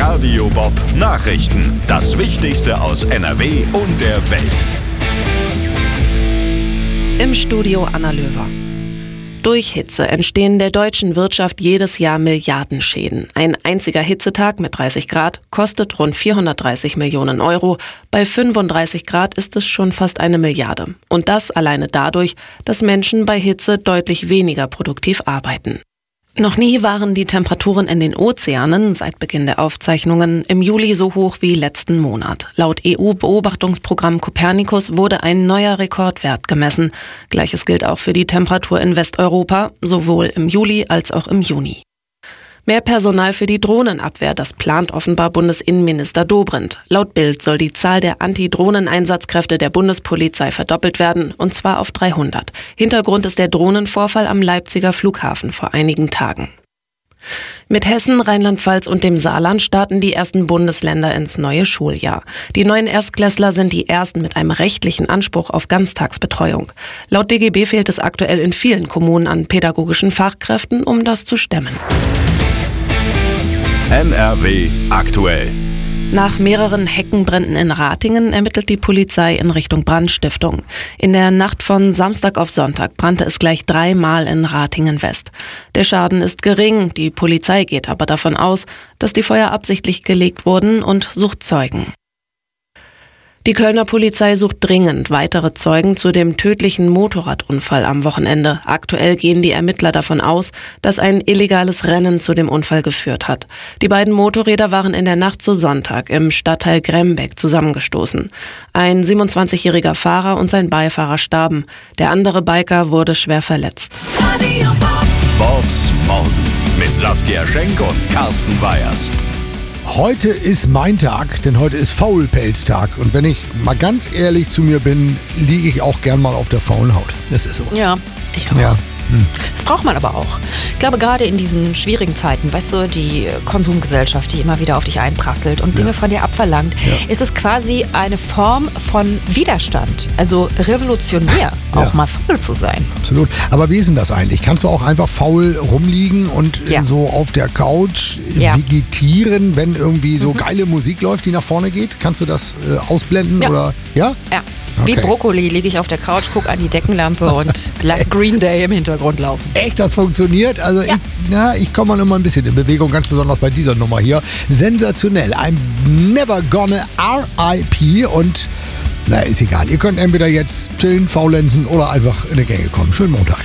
Radio Bob Nachrichten. Das Wichtigste aus NRW und der Welt. Im Studio Anna Löwer. Durch Hitze entstehen der deutschen Wirtschaft jedes Jahr Milliardenschäden. Ein einziger Hitzetag mit 30 Grad kostet rund 430 Millionen Euro. Bei 35 Grad ist es schon fast 1 Milliarde. Und das alleine dadurch, dass Menschen bei Hitze deutlich weniger produktiv arbeiten. Noch nie waren die Temperaturen in den Ozeanen seit Beginn der Aufzeichnungen im Juli so hoch wie letzten Monat. Laut EU-Beobachtungsprogramm Copernicus wurde ein neuer Rekordwert gemessen. Gleiches gilt auch für die Temperatur in Westeuropa, sowohl im Juli als auch im Juni. Mehr Personal für die Drohnenabwehr, das plant offenbar Bundesinnenminister Dobrindt. Laut Bild soll die Zahl der Anti-Drohnen-Einsatzkräfte der Bundespolizei verdoppelt werden, und zwar auf 300. Hintergrund ist der Drohnenvorfall am Leipziger Flughafen vor einigen Tagen. Mit Hessen, Rheinland-Pfalz und dem Saarland starten die ersten Bundesländer ins neue Schuljahr. Die neuen Erstklässler sind die ersten mit einem rechtlichen Anspruch auf Ganztagsbetreuung. Laut DGB fehlt es aktuell in vielen Kommunen an pädagogischen Fachkräften, um das zu stemmen. NRW aktuell. Nach mehreren Heckenbränden in Ratingen ermittelt die Polizei in Richtung Brandstiftung. In der Nacht von Samstag auf Sonntag brannte es gleich 3-mal in Ratingen West. Der Schaden ist gering, die Polizei geht aber davon aus, dass die Feuer absichtlich gelegt wurden und sucht Zeugen. Die Kölner Polizei sucht dringend weitere Zeugen zu dem tödlichen Motorradunfall am Wochenende. Aktuell gehen die Ermittler davon aus, dass ein illegales Rennen zu dem Unfall geführt hat. Die beiden Motorräder waren in der Nacht zu Sonntag im Stadtteil Grembeck zusammengestoßen. Ein 27-jähriger Fahrer und sein Beifahrer starben. Der andere Biker wurde schwer verletzt. Bobs Morgen mit Saskia Schenk und Carsten Weyers. Heute ist mein Tag, denn heute ist Faulpelztag. Und wenn ich mal ganz ehrlich zu mir bin, liege ich auch gern mal auf der faulen Haut. Das ist so. Ja, ich auch. Ja. Das braucht man aber auch. Ich glaube, gerade in diesen schwierigen Zeiten, weißt du, die Konsumgesellschaft, die immer wieder auf dich einprasselt und Dinge von dir abverlangt, ist es quasi eine Form von Widerstand. Also revolutionär, auch mal faul zu sein. Absolut. Aber wie ist denn das eigentlich? Kannst du auch einfach faul rumliegen und so auf der Couch vegetieren, wenn irgendwie so geile Musik läuft, die nach vorne geht? Kannst du das ausblenden? Oder? Ja? Ja. Wie Brokkoli liege ich auf der Couch, gucke an die Deckenlampe und lass Green Day im Hintergrund laufen. Echt, das funktioniert? Also ich komme mal immer ein bisschen in Bewegung, ganz besonders bei dieser Nummer hier. Sensationell. I'm never gonna RIP und ist egal. Ihr könnt entweder jetzt chillen, faulenzen oder einfach in die Gänge kommen. Schönen Montag.